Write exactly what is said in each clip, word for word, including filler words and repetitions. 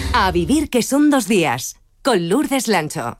A vivir que son dos días, con Lourdes Lancho.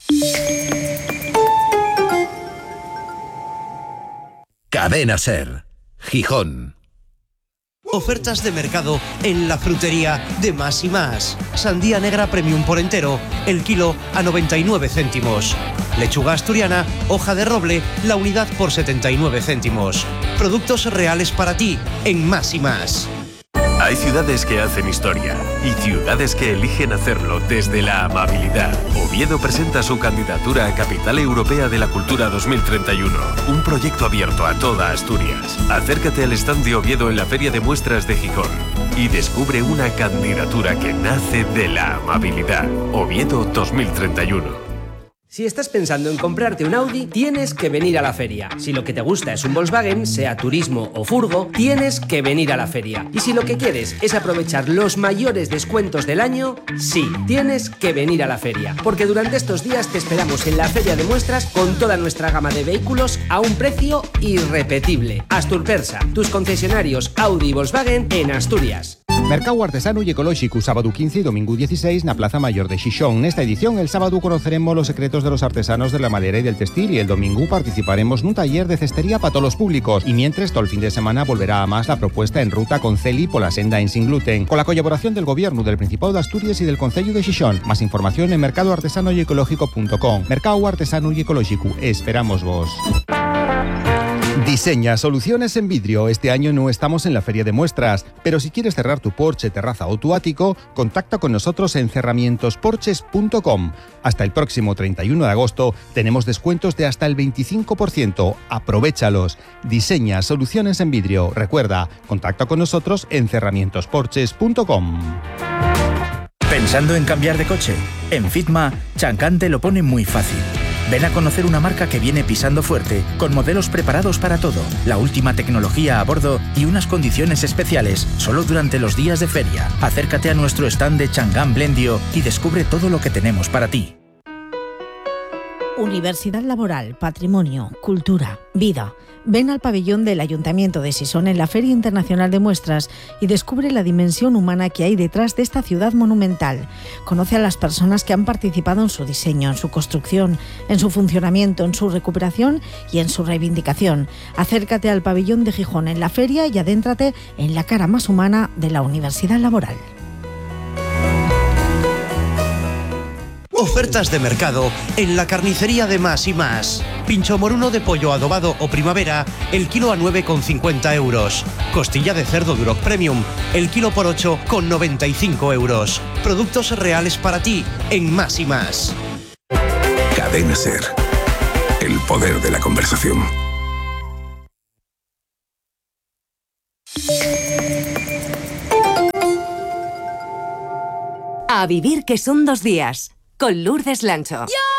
Cadena SER, Gijón. Ofertas de mercado en la frutería de Más y Más. Sandía negra premium por entero, el kilo a noventa y nueve céntimos. Lechuga asturiana, hoja de roble, la unidad por setenta y nueve céntimos. Productos reales para ti en Más y Más. Hay ciudades que hacen historia y ciudades que eligen hacerlo desde la amabilidad. Oviedo presenta su candidatura a Capital Europea de la Cultura dos mil treinta y uno, un proyecto abierto a toda Asturias. Acércate al stand de Oviedo en la Feria de Muestras de Gijón y descubre una candidatura que nace de la amabilidad. Oviedo dos mil treinta y uno. Si estás pensando en comprarte un Audi, tienes que venir a la feria. Si lo que te gusta es un Volkswagen, sea turismo o furgo, tienes que venir a la feria. Y si lo que quieres es aprovechar los mayores descuentos del año, sí, tienes que venir a la feria. Porque durante estos días te esperamos en la Feria de Muestras con toda nuestra gama de vehículos a un precio irrepetible. Asturpersa, tus concesionarios Audi y Volkswagen en Asturias. Mercado Artesano y Ecológico, sábado quince y domingo dieciséis, na Plaza Mayor de Xixón. En esta edición, el sábado conoceremos los secretos de los artesanos de la madera y del textil, y el domingo participaremos en un taller de cestería para todos los públicos. Y mientras, todo el fin de semana volverá a más la propuesta en ruta con Celi por la senda en sin gluten, con la colaboración del Gobierno del Principado de Asturias y del Concello de Xixón. Más información en mercado artesano y ecológico punto com. Mercado Artesano y Ecológico, esperamos vos. Diseña soluciones en vidrio. Este año no estamos en la Feria de Muestras, pero si quieres cerrar tu porche, terraza o tu ático, contacta con nosotros en cerramientos porches punto com. Hasta el próximo treinta y uno de agosto tenemos descuentos de hasta el veinticinco por ciento. Aprovéchalos. Diseña soluciones en vidrio. Recuerda, contacta con nosotros en cerramientos porches punto com. ¿Pensando en cambiar de coche? En Fitma, Chancán te lo pone muy fácil. Ven a conocer una marca que viene pisando fuerte, con modelos preparados para todo, la última tecnología a bordo y unas condiciones especiales, solo durante los días de feria. Acércate a nuestro stand de Changán Blendio y descubre todo lo que tenemos para ti. Universidad laboral, patrimonio, cultura, vida. Ven al pabellón del Ayuntamiento de Sison en la Feria Internacional de Muestras y descubre la dimensión humana que hay detrás de esta ciudad monumental. Conoce a las personas que han participado en su diseño, en su construcción, en su funcionamiento, en su recuperación y en su reivindicación. Acércate al pabellón de Gijón en la feria y adéntrate en la cara más humana de la Universidad laboral. Ofertas de mercado en la carnicería de Más y Más. Pincho moruno de pollo adobado o primavera, el kilo a nueve con cincuenta euros. Costilla de cerdo Duroc Premium, el kilo por ocho con noventa y cinco euros. Productos reales para ti en Más y Más. Cadena SER, el poder de la conversación. A vivir que son dos días, con Lourdes Lancho.